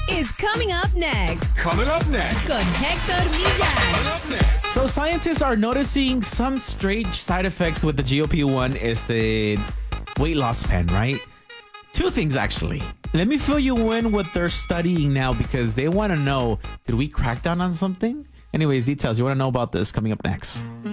is coming up next. Coming up next. Con Hector Millán. Coming up next. So scientists are noticing some strange side effects with the GLP-1 is the weight loss pen, right? Two things, actually. Let me fill you in what they're studying now because they want to know, did we crack down on something? Anyways, details. You want to know about this coming up next.